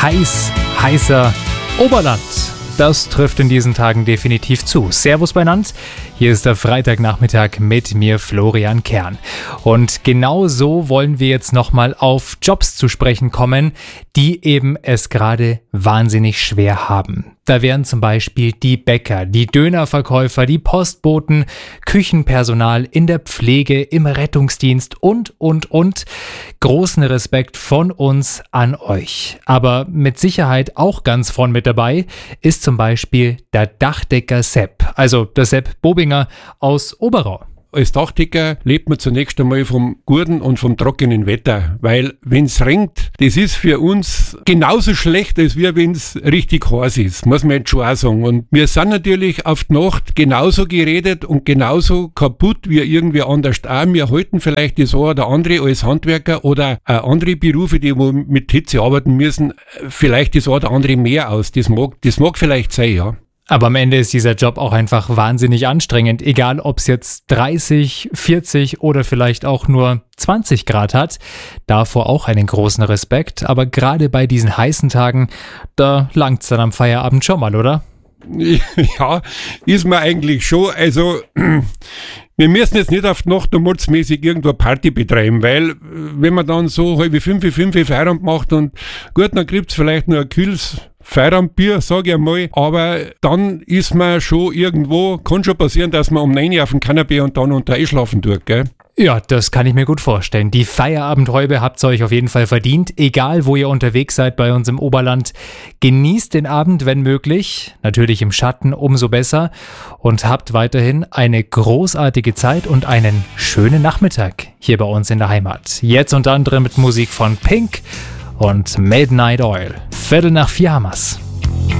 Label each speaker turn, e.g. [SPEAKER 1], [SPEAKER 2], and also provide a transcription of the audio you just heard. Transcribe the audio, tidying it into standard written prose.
[SPEAKER 1] heißer Oberland. Das trifft in diesen Tagen definitiv zu. Servus beinand, hier ist der Freitagnachmittag mit mir, Florian Kern. Und genau so wollen wir jetzt nochmal auf Jobs zu sprechen kommen, die eben es gerade wahnsinnig schwer haben. Da wären zum Beispiel die Bäcker, die Dönerverkäufer, die Postboten, Küchenpersonal in der Pflege, im Rettungsdienst und. Großen Respekt von uns an euch. Aber mit Sicherheit auch ganz vorn mit dabei ist zum Beispiel der Dachdecker Sepp, also der Sepp Bobinger aus Oberau.
[SPEAKER 2] Als Dachdecker lebt man zunächst einmal vom guten und vom trockenen Wetter, weil wenn's regnet, das ist für uns genauso schlecht, als wenn's richtig heiß ist, muss man jetzt schon auch sagen. Und wir sind natürlich auf die Nacht genauso geredet und genauso kaputt wie irgendwie anders auch. Wir halten vielleicht das eine oder andere als Handwerker oder andere Berufe, die mit Hitze arbeiten müssen, vielleicht das eine oder andere mehr aus. Das mag vielleicht sein, ja.
[SPEAKER 1] Aber am Ende ist dieser Job auch einfach wahnsinnig anstrengend, egal ob es jetzt 30, 40 oder vielleicht auch nur 20 Grad hat. Davor auch einen großen Respekt, aber gerade bei diesen heißen Tagen, da langt's dann am Feierabend schon mal, oder?
[SPEAKER 2] Ja, ist man eigentlich schon. Also, wir müssen jetzt nicht auf die Nacht mordsmäßig irgendwo eine Party betreiben, weil wenn man dann so halb 5 Feierabend macht und gut, dann gibt's vielleicht nur ein kühles Feierabendbier, sage ich einmal, aber dann ist man schon irgendwo, kann schon passieren, dass man um 9 Uhr auf dem Kanapee und dann unter einschlafen tut, gell?
[SPEAKER 1] Ja, das kann ich mir gut vorstellen. Die Feierabendhäube habt ihr euch auf jeden Fall verdient, egal wo ihr unterwegs seid bei uns im Oberland. Genießt den Abend, wenn möglich, natürlich im Schatten umso besser und habt weiterhin eine großartige Zeit und einen schönen Nachmittag hier bei uns in der Heimat. Jetzt unter anderem mit Musik von Pink und Midnight Oil. 3:15 haben's.